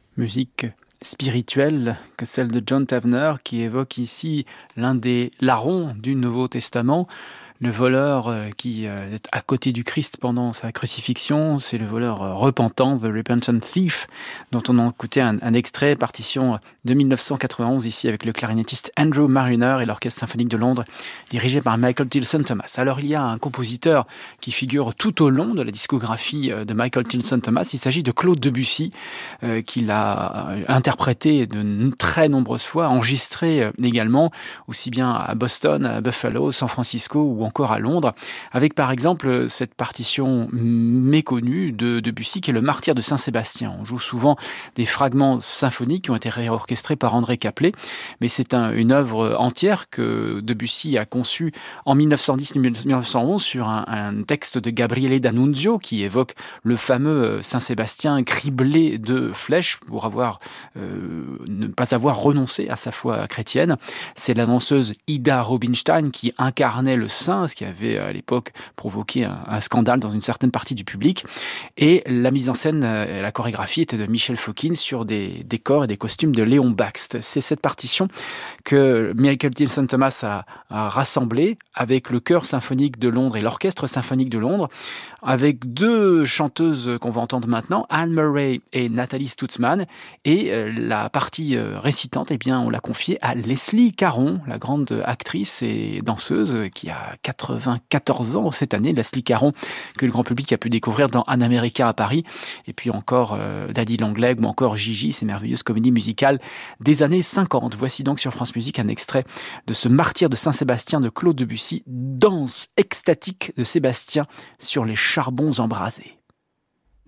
Musique spirituelle que celle de John Tavener qui évoque ici l'un des larrons du Nouveau Testament. Le voleur qui est à côté du Christ pendant sa crucifixion, c'est le voleur repentant, The Repentant Thief, dont on a écouté un extrait, partition de 1991 ici avec le clarinettiste Andrew Mariner et l'Orchestre symphonique de Londres dirigé par Michael Tilson Thomas. Alors il y a un compositeur qui figure tout au long de la discographie de Michael Tilson Thomas, il s'agit de Claude Debussy, qu'il a interprété de très nombreuses fois, enregistré également, aussi bien à Boston, à Buffalo, San Francisco ou encore à Londres, avec par exemple cette partition méconnue de Debussy qui est le Martyr de Saint-Sébastien. On joue souvent des fragments symphoniques qui ont été réorchestrés par André Caplet, mais c'est une œuvre entière que Debussy a conçue en 1910-1911 sur un texte de Gabriele D'Annunzio qui évoque le fameux Saint-Sébastien criblé de flèches pour ne pas avoir renoncé à sa foi chrétienne. C'est la danseuse Ida Rubinstein qui incarnait le saint, ce qui avait à l'époque provoqué un scandale dans une certaine partie du public. Et la mise en scène et la chorégraphie était de Michel Fokine sur des décors et des costumes de Léon Bakst. C'est cette partition que Michael Tilson Thomas a rassemblée avec le chœur symphonique de Londres et l'orchestre symphonique de Londres, avec deux chanteuses qu'on va entendre maintenant, Anne Murray et Nathalie Stutzmann. Et la partie récitante, eh bien, on l'a confiée à Leslie Caron, la grande actrice et danseuse qui a 94 ans cette année. Leslie Caron, que le grand public a pu découvrir dans Un Américain à Paris. Et puis encore Daddy Long-Leg ou encore Gigi, ces merveilleuses comédies musicales des années 50. Voici donc sur France Musique un extrait de ce Martyr de Saint-Sébastien de Claude Debussy, danse extatique de Sébastien sur les charbons embrasés.